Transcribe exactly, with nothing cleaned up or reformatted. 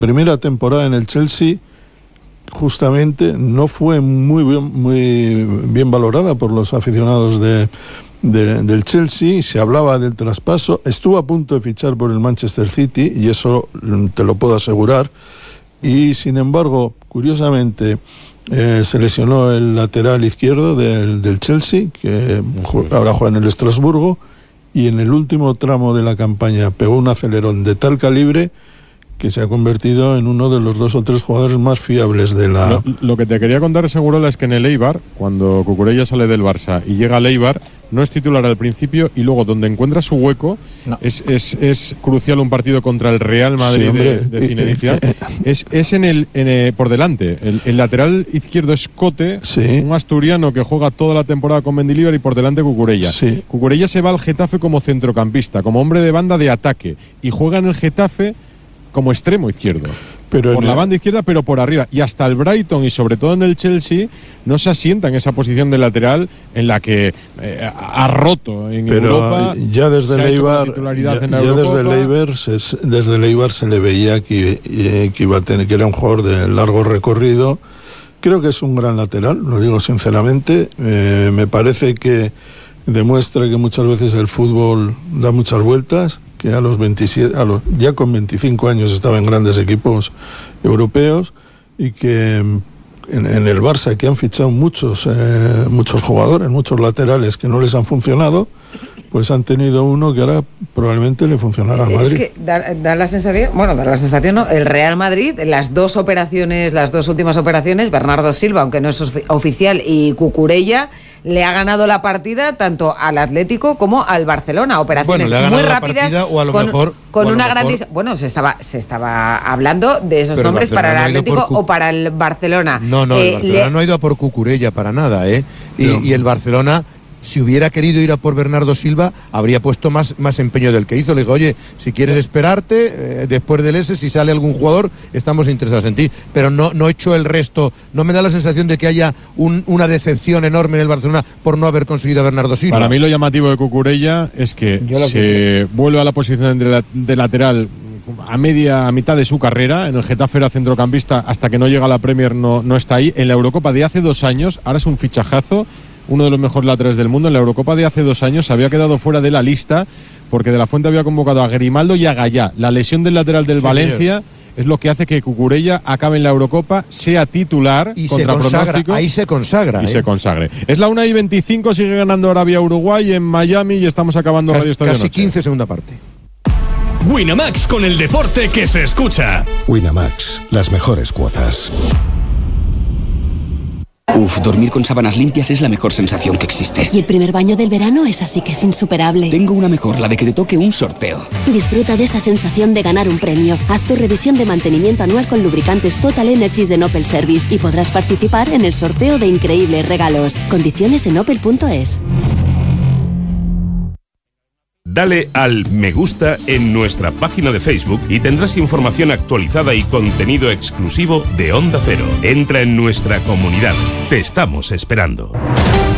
primera temporada en el Chelsea justamente no fue muy bien, muy bien valorada por los aficionados de, de, del Chelsea. Se hablaba del traspaso, estuvo a punto de fichar por el Manchester City, y eso te lo puedo asegurar, y sin embargo, curiosamente, eh, se lesionó el lateral izquierdo del, del Chelsea, que ahora juega en el Estrasburgo, y en el último tramo de la campaña pegó un acelerón de tal calibre que se ha convertido en uno de los dos o tres jugadores más fiables de la... Lo, lo que te quería contar, Segurola, es que en el Eibar, cuando Cucurella sale del Barça y llega al Eibar, no es titular al principio, y luego donde encuentra su hueco, no. es, es, es crucial un partido contra el Real Madrid, sí, de, de Zinedine Zidane. Es, es en el, en el por delante. El, el lateral izquierdo es Cote, sí. un asturiano que juega toda la temporada con Mendilibar, y por delante Cucurella. Sí. Cucurella se va al Getafe como centrocampista, como hombre de banda de ataque, y juega en el Getafe como extremo izquierdo, pero por la el... banda izquierda, pero por arriba, y hasta el Brighton y sobre todo en el Chelsea no se asienta en esa posición de lateral en la que eh, ha roto en pero Europa. Ya desde el Eibar, ya, ya desde el Eibar se, desde el Eibar se le veía que, que iba a tener, que era un jugador de largo recorrido. Creo que es un gran lateral, lo digo sinceramente. Eh, me parece que demuestra que muchas veces el fútbol da muchas vueltas, que a los veintisiete, a los, ya con veinticinco años estaba en grandes equipos europeos, y que en, en el Barça, que han fichado muchos, eh, muchos jugadores, muchos laterales que no les han funcionado, pues han tenido uno que ahora probablemente le funcionará al Madrid. Es que da, da la sensación, bueno, da la sensación, ¿no? El Real Madrid, las dos operaciones, las dos últimas operaciones, Bernardo Silva, aunque no es oficial, y Cucurella, le ha ganado la partida tanto al Atlético como al Barcelona. Operaciones bueno, muy rápidas, o a lo con, mejor, con a una lo gran mejor... bueno, se estaba se estaba hablando de esos Pero nombres para el Atlético no o para el Barcelona. No, no, eh, el Barcelona le... no ha ido a por Cucurella para nada, ¿eh? Y, no. y el Barcelona, si hubiera querido ir a por Bernardo Silva, habría puesto más, más empeño del que hizo. Le digo, oye, si quieres esperarte, eh, después del ese, si sale algún jugador, estamos interesados en ti. Pero no, no he hecho el resto. No me da la sensación de que haya un, una decepción enorme en el Barcelona por no haber conseguido a Bernardo Silva. Para mí lo llamativo de Cucurella es que se que... vuelve a la posición de, la, de lateral a media, a mitad de su carrera. En el Getafe era centrocampista, hasta que no llega a la Premier no, no está ahí. En la Eurocopa de hace dos años, ahora es un fichajazo, uno de los mejores laterales del mundo. En la Eurocopa de hace dos años se había quedado fuera de la lista porque De la Fuente había convocado a Grimaldo y a Gallá. La lesión del lateral del sí, Valencia señor. es lo que hace que Cucurella acabe en la Eurocopa, sea titular y contra se consagra, pronóstico. Ahí se consagra. Y ¿eh? se consagre. Es la una y veinticinco, sigue ganando Arabia-Uruguay en Miami y estamos acabando Radio Estadio Casi Noche. quince, segunda parte. Winamax, con el deporte que se escucha. Winamax, las mejores cuotas. Uf, dormir con sábanas limpias es la mejor sensación que existe. Y el primer baño del verano es así que es insuperable. Tengo una mejor, la de que te toque un sorteo. Disfruta de esa sensación de ganar un premio. Haz tu revisión de mantenimiento anual con lubricantes Total Energies de Opel Service y podrás participar en el sorteo de increíbles regalos. Condiciones en opel punto es. Dale al me gusta en nuestra página de Facebook y tendrás información actualizada y contenido exclusivo de Onda Cero. Entra en nuestra comunidad. Te estamos esperando.